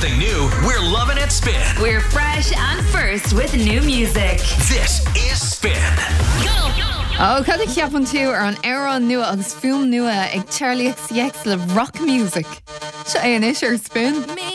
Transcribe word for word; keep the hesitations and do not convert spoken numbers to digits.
something new, we're loving it Spin. We're fresh and first with new music. This is Spin. Oh, cad ich ceapan tú ar an éireann nua agus fiúm nua ag Charlie X C X le rock music. Se é an is ar Spin.